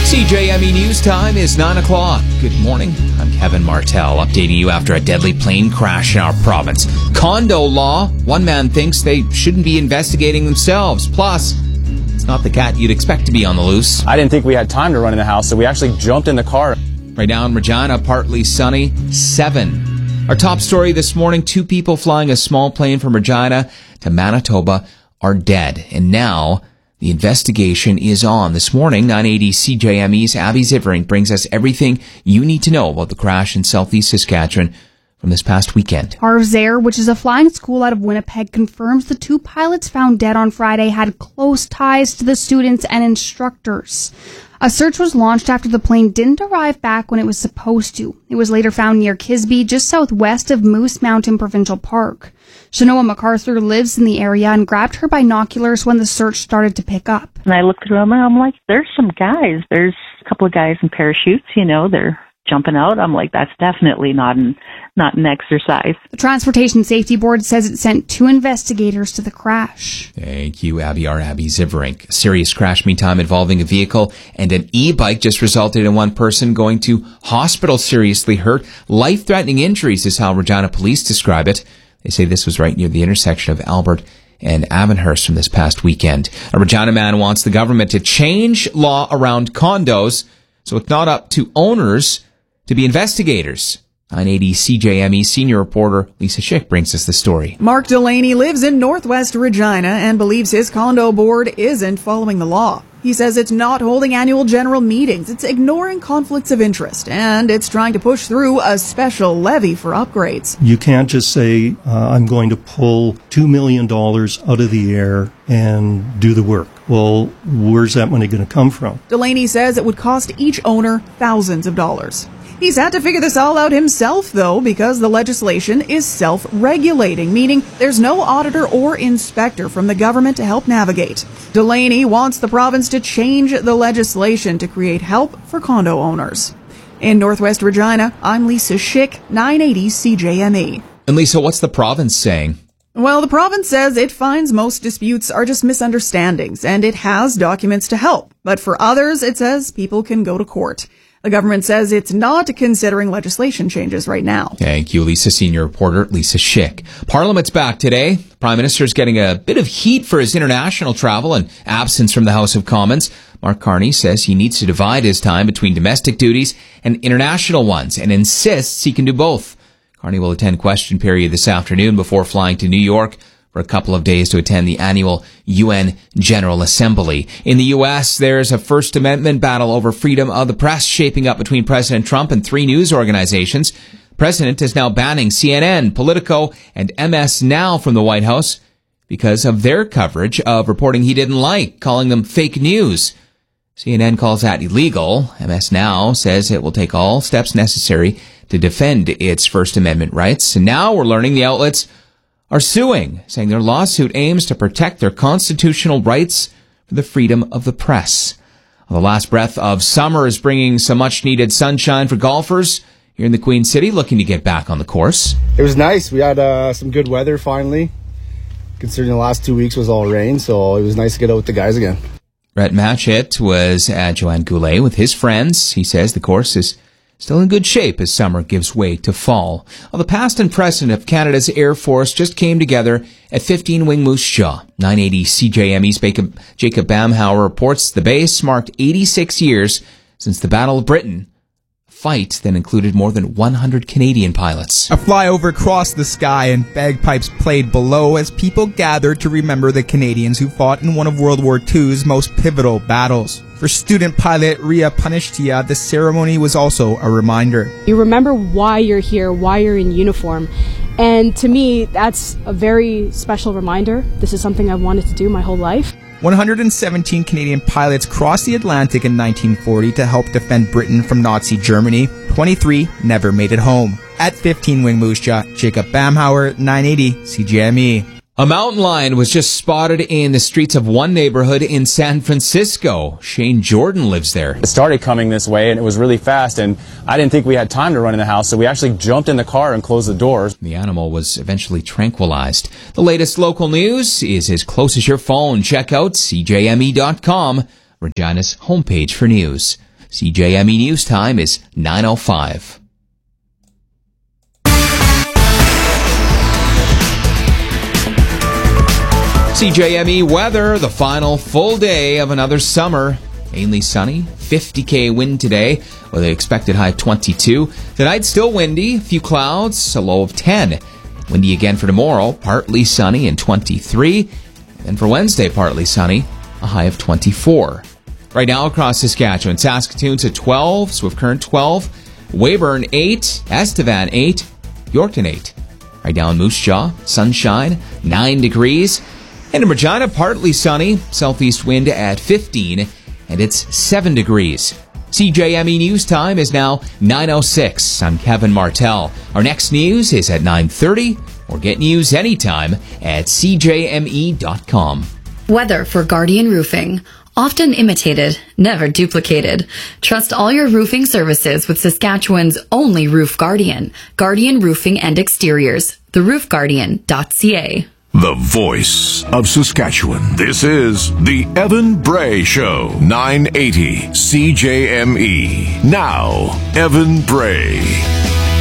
CJME News Time is 9 o'clock. Good morning. I'm Kevin Martell, updating you after a deadly plane crash in our province. Condo law. One man thinks they shouldn't be investigating themselves. Plus, it's not the cat you'd expect to be on the loose. I didn't think we had time to run in the house, so we actually jumped in the car. Right now in Regina, partly sunny, 7. Our top story this morning, 2 people flying a small plane from Regina to Manitoba are dead. And now the investigation is on. This morning, 980 CJME's Abby Ziverink brings us everything you need to know about the crash in southeast Saskatchewan from this past weekend. Harv's Air, which is a flying school out of Winnipeg, confirms the 2 pilots found dead on Friday had close ties to the students and instructors. A search was launched after the plane didn't arrive back when it was supposed to. It was later found near Kisby, just southwest of Moose Mountain Provincial Park. Shanoa MacArthur lives in the area and grabbed her binoculars when the search started to pick up. And I looked around and I'm like, there's some guys. There's a couple of guys in parachutes, they're jumping out. I'm like, that's definitely not an exercise. The Transportation Safety Board says it sent 2 investigators to the crash. Thank you, Abby. Our Abby Ziverink. A serious crash, meantime, involving a vehicle and an e-bike just resulted in one person going to hospital seriously hurt. Life-threatening injuries is how Regina police describe it. They say this was right near the intersection of Albert and Avonhurst from this past weekend. A Regina man wants the government to change law around condos so it's not up to owners to be investigators. 980 CJME senior reporter Lisa Schick brings us the story. Mark Delaney lives in northwest Regina and believes his condo board isn't following the law. He says it's not holding annual general meetings, it's ignoring conflicts of interest, and it's trying to push through a special levy for upgrades. You can't just say, I'm going to pull $2 million out of the air and do the work. Well, where's that money going to come from? Delaney says it would cost each owner thousands of dollars. He's had to figure this all out himself, though, because the legislation is self-regulating, meaning there's no auditor or inspector from the government to help navigate. Delaney wants the province to change the legislation to create help for condo owners. In Northwest Regina, I'm Lisa Schick, 980 CJME. And Lisa, what's the province saying? Well, the province says it finds most disputes are just misunderstandings, and it has documents to help. But for others, it says people can go to court. The government says it's not considering legislation changes right now. Thank you, Lisa. Senior reporter Lisa Schick. Parliament's back today. The Prime Minister's getting a bit of heat for his international travel and absence from the House of Commons. Mark Carney says he needs to divide his time between domestic duties and international ones and insists he can do both. Carney will attend question period this afternoon before flying to New York for a couple of days to attend the annual UN General Assembly. In the U.S., there's a First Amendment battle over freedom of the press shaping up between President Trump and 3 news organizations. The president is now banning CNN, Politico, and MS Now from the White House because of their coverage of reporting he didn't like, calling them fake news. CNN calls that illegal. MS Now says it will take all steps necessary to defend its First Amendment rights. And now we're learning the outlets are suing, saying their lawsuit aims to protect their constitutional rights for the freedom of the press. Well, the last breath of summer is bringing some much-needed sunshine for golfers here in the Queen City, looking to get back on the course. It was nice. We had some good weather finally, considering the last 2 weeks was all rain, so it was nice to get out with the guys again. Brett Matchett was at Joanne Goulet with his friends. He says the course is still in good shape as summer gives way to fall. Well, the past and present of Canada's Air Force just came together at 15 Wing Moose Jaw. 980 CJME's Jacob Bamhauer reports the base marked 86 years since the Battle of Britain, a fight that included more than 100 Canadian pilots. A flyover crossed the sky and bagpipes played below as people gathered to remember the Canadians who fought in one of World War II's most pivotal battles. For student pilot Ria Panishtia, the ceremony was also a reminder. You remember why you're here, why you're in uniform. And to me, that's a very special reminder. This is something I've wanted to do my whole life. 117 Canadian pilots crossed the Atlantic in 1940 to help defend Britain from Nazi Germany. 23 never made it home. At 15 Wing Moose Jaw, Jacob Bamhauer, 980 CJME. A mountain lion was just spotted in the streets of one neighborhood in San Francisco. Shane Jordan lives there. It started coming this way, and it was really fast, and I didn't think we had time to run in the house, so we actually jumped in the car and closed the doors. The animal was eventually tranquilized. The latest local news is as close as your phone. Check out CJME.com, Regina's homepage for news. CJME News Time is 9:05. CJME weather, the final full day of another summer. Mainly sunny, 50K wind today, with an expected high of 22. Tonight, still windy, a few clouds, a low of 10. Windy again for tomorrow, partly sunny and 23. And for Wednesday, partly sunny, a high of 24. Right now across Saskatchewan, Saskatoon's at 12, Swift Current 12, Weyburn 8, Estevan 8, Yorkton 8. Right now in Moose Jaw, sunshine, 9 degrees. And in Regina, partly sunny, southeast wind at 15, and it's 7 degrees. CJME News Time is now 9:06. I'm Kevin Martell. Our next news is at 9:30, or get news anytime at cjme.com. Weather for Guardian Roofing. Often imitated, never duplicated. Trust all your roofing services with Saskatchewan's only Roof Guardian. Guardian Roofing and Exteriors. TheRoofGuardian.ca. The voice of Saskatchewan. This is the Evan Bray Show, 980 CJME. Now, Evan Bray.